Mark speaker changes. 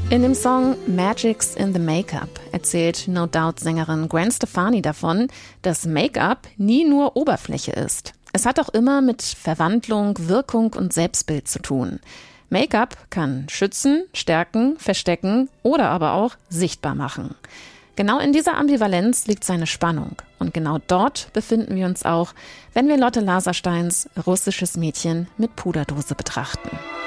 Speaker 1: In dem Song Magic's in the Makeup erzählt No Doubt-Sängerin Gwen Stefani davon, dass Make-up nie nur Oberfläche ist. Es hat auch immer mit Verwandlung, Wirkung und Selbstbild zu tun. Make-up kann schützen, stärken, verstecken oder aber auch sichtbar machen. Genau in dieser Ambivalenz liegt seine Spannung. Und genau dort befinden wir uns auch, wenn wir Lotte Lasersteins Russisches Mädchen mit Puderdose betrachten.